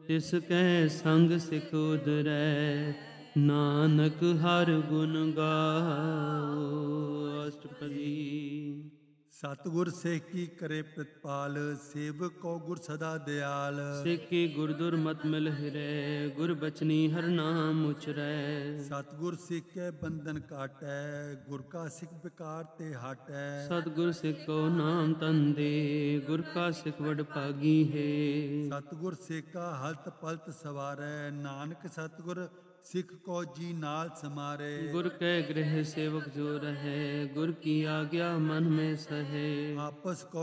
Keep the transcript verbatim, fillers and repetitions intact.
ਤਿਸ ਕੈ ਸੰਗ ਸਿਖ ਉਦਰੈ, ਨਾਨਕ ਹਰ ਗੁਣ ਗਾਵੋ। ਅਸ਼ਟਪਦੀ। ਸਤਿਗੁਰ ਸਿੱਖ ਕੀ ਕਰੇ ਪ੍ਰਤਪਾਲ, ਸੇਵਕ ਕੋ ਗੁਰ ਸਦਾ ਦਿਆਲ। ਸਿੱਖੀ ਗੁਰ ਦੁਰਮਤਿ ਮਿਲ ਹਿਰੈ, ਗੁਰ ਬਚਨੀ ਹਰਿ ਨਾਮ ਉਚਰੈ। ਸਤਿਗੁਰ ਸਿੱਖ ਕੇ ਬੰਧਨ ਕਾਟੈ, ਗੁਰ ਕਾ ਸਿੱਖ ਵਿਕਾਰ ਤੇ ਹਟੈ। ਸਤਿਗੁਰ ਸਿੱਖ ਕੋ ਨਾਮ ਤਨ ਦੇ, ਗੁਰ ਕਾ ਸਿੱਖ ਵਡ ਭਾਗੀ ਹੈ। ਸਤਿਗੁਰ ਸਿੱਖ ਕਾ ਹਲਤ ਪਲਤ ਸਵਾਰੈ, ਨਾਨਕ ਸਤਿਗੁਰ ਸਿੱਖ ਕੋ ਜੀ ਨਾਲ ਸਮਾਰੇ। ਗੁਰ ਕੈ ਗ੍ਰਹਿ ਸੇਵਕ ਜੋ ਰਹੈ, ਗੁਰ ਕੀ ਆਗਿਆ ਮਨ ਮੈਂ ਸਹੈ। ਆਪਸ ਕੋ